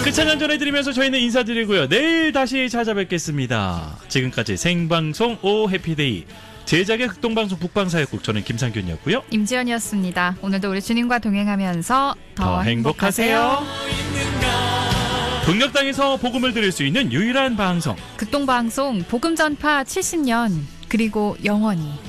찬양 전해드리면서 저희는 인사드리고요. 내일 다시 찾아뵙겠습니다. 지금까지 생방송 오 해피데이 제작의 극동방송 북방사역국 저는 김상균이었고요. 임지연이었습니다. 오늘도 우리 주님과 동행하면서 더 행복하세요. 북녘 땅에서 복음을 들을 수 있는 유일한 방송 극동방송 복음 전파 70년 그리고 영원히